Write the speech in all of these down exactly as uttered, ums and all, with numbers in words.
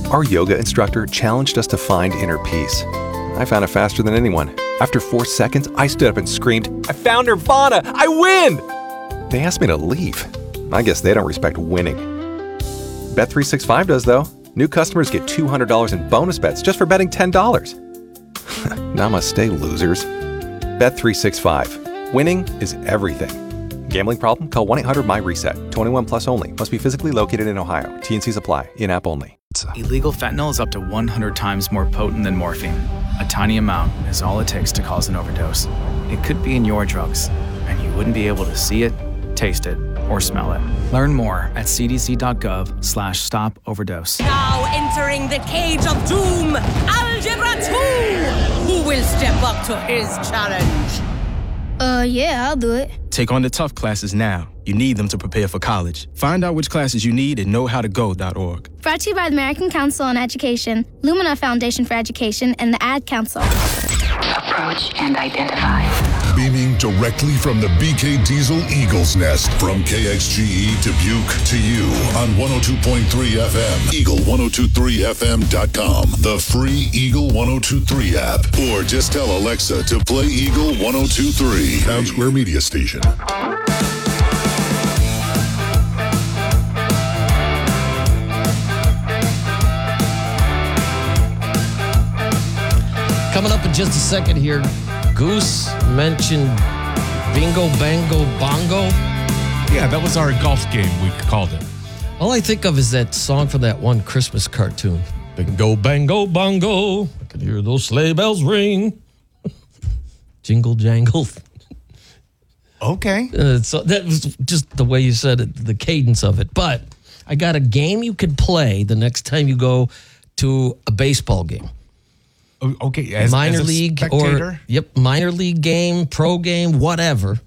Our yoga instructor challenged us to find inner peace. I found it faster than anyone. After four seconds, I stood up and screamed, "I found Nirvana! I win!" They asked me to leave. I guess they don't respect winning. Bet three sixty-five does, though. New customers get two hundred dollars in bonus bets just for betting ten dollars. Namaste, losers. Bet three sixty-five. Winning is everything. Gambling problem? Call one eight hundred M Y reset. twenty-one plus only. Must be physically located in Ohio. T N Cs apply. In-app only. Illegal fentanyl is up to one hundred times more potent than morphine. A tiny amount is all it takes to cause an overdose. It could be in your drugs, and you wouldn't be able to see it, taste it, or smell it. Learn more at cdc.gov slash stop overdose. Now entering the cage of doom, Algebra two! Who will step up to his challenge? Uh, yeah, I'll do it. Take on the tough classes now. You need them to prepare for college. Find out which classes you need at know how to go dot org. Brought to you by the American Council on Education, Lumina Foundation for Education, and the Ad Council. Approach and identify. Beaming directly from the B K Diesel Eagle's Nest. From K X G E Dubuque to you on one oh two point three F M. Eagle ten twenty-three F M dot com. The free Eagle ten twenty-three app. Or just tell Alexa to play Eagle ten twenty-three. Town Square Media Station. Coming up in just a second here, Goose mentioned Bingo, Bango, Bongo. Yeah, that was our golf game, we called it. All I think of is that song from that one Christmas cartoon. Bingo, Bango, Bongo. I can hear those sleigh bells ring. Jingle, jangle. Okay. Uh, so that was just the way you said it, the cadence of it. But I got a game you could play the next time you go to a baseball game. Okay, as, minor as a league spectator? or yep, minor league game, pro game, whatever.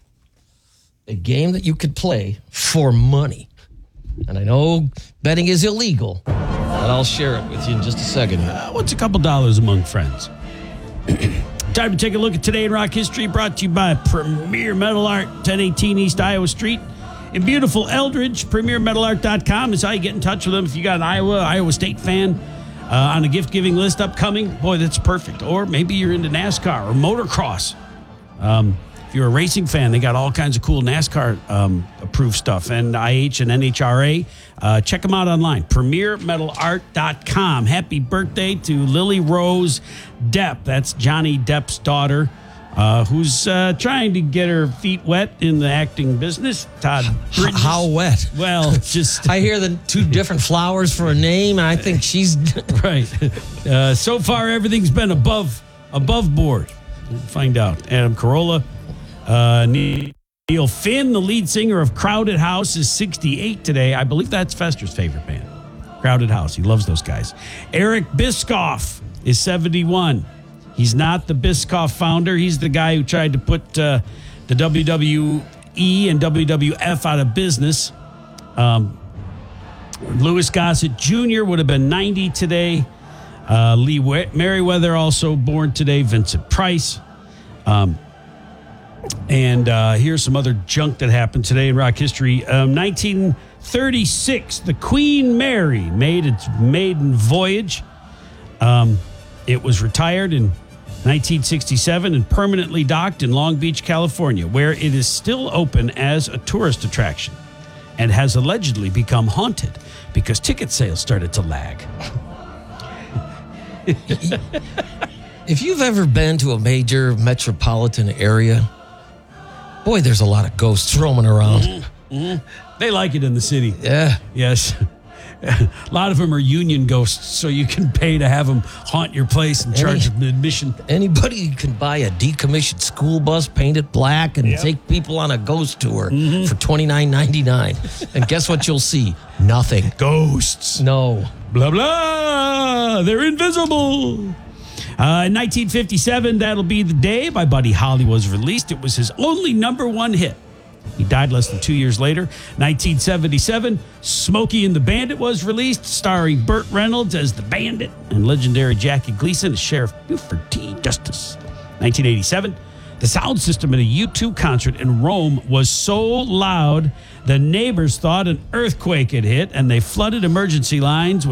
A game that you could play for money. And I know betting is illegal, but I'll share it with you in just a second. Uh, what's a couple dollars among friends? Time to take a look at Today in Rock History, brought to you by Premier Metal Art, ten eighteen East Iowa Street. In beautiful Eldridge, premier metal art dot com is how you get in touch with them. If you got an Iowa, Iowa State fan, Uh, on a gift-giving list upcoming, boy, that's perfect. Or maybe you're into NASCAR or motocross. Um, if you're a racing fan, they got all kinds of cool NASCAR um, approved stuff. And I H and N H R A, uh, check them out online. premier metal art dot com. Happy birthday to Lily Rose Depp. That's Johnny Depp's daughter, uh, who's uh, trying to get her feet wet in the acting business. Todd Bridges. How wet? Well, just... I hear the two different flowers for a name, and I think she's... Right. Uh, so far, everything's been above above board. We'll find out. Adam Carolla. Uh, Neil Finn, the lead singer of Crowded House, is sixty-eight today. I believe that's Fester's favorite band. Crowded House. He loves those guys. Eric Biscoff is seventy-one. He's not the Biscoff founder. He's the guy who tried to put uh, the W W E and W W F out of business. Um, Louis Gossett Junior would have been ninety today. Uh, Lee Merriweather also born today. Vincent Price. Um, and uh, here's some other junk that happened today in rock history. Um, nineteen thirty-six, the Queen Mary made its maiden voyage. Um, it was retired in nineteen sixty-seven and permanently docked in Long Beach, California, where it is still open as a tourist attraction and has allegedly become haunted because ticket sales started to lag. If you've ever been to a major metropolitan area, boy, there's a lot of ghosts roaming around. Mm-hmm. Mm-hmm. They like it in the city. Yeah. Yes. A lot of them are union ghosts, so you can pay to have them haunt your place and charge Any, admission. Anybody can buy a decommissioned school bus, paint it black, and yep. take people on a ghost tour mm-hmm. for twenty-nine ninety-nine. And guess what you'll see? Nothing. Ghosts. No. Blah, blah. They're invisible. Uh, in nineteen fifty-seven, That'll Be the Day by Buddy Holly was released. It was his only number one hit. He died less than two years later. nineteen seventy-seven, Smokey and the Bandit was released, starring Burt Reynolds as the Bandit and legendary Jackie Gleason as Sheriff Buford T. Justice. nineteen eighty-seven, the sound system at a U two concert in Rome was so loud the neighbors thought an earthquake had hit, and they flooded emergency lines with